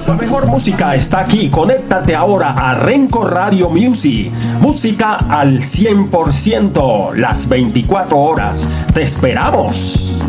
La mejor música está aquí. Conéctate ahora a Renco Radio Music. Música al 100%, las 24 horas. ¡Te esperamos!